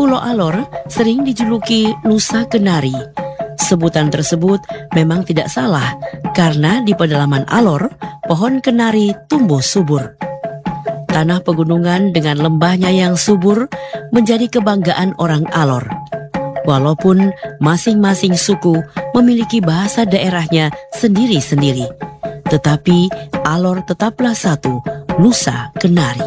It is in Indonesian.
Pulau Alor sering dijuluki Nusa Kenari. Sebutan tersebut memang tidak salah karena di pedalaman Alor, pohon kenari tumbuh subur. Tanah pegunungan dengan lembahnya yang subur menjadi kebanggaan orang Alor. Walaupun masing-masing suku memiliki bahasa daerahnya sendiri-sendiri, tetapi Alor tetaplah satu, Nusa Kenari.